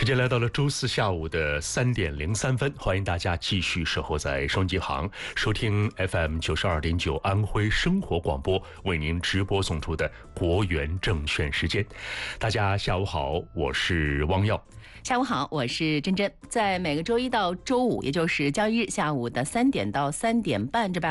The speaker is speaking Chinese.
间来到了周四下午的3:03，欢迎大家继续守候在收音机旁，收听 FM92.9安徽生活广播为您直播送出的国元证券时间。大家下午好，我是汪耀。 下午好，我是珍珍。在每个周一到周五，也就是交易日下午的3点到3点半这半